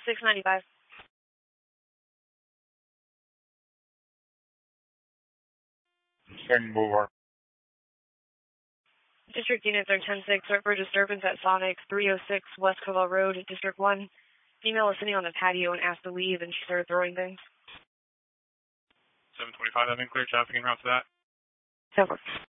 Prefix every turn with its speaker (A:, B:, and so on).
A: 695.
B: Second Boulevard.
A: District units are 10-6, for disturbance at Sonic 306 West Covell Road, District 1. Female was sitting on the patio and asked to leave, and she started throwing things.
B: 725, I've been clear traffic en route to that.
A: So